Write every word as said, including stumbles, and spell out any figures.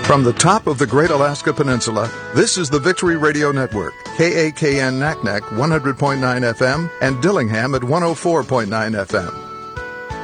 From the top of the Great Alaska Peninsula, this is the Victory Radio Network, K A K N Naknek one hundred point nine F M and Dillingham at one oh four point nine F M.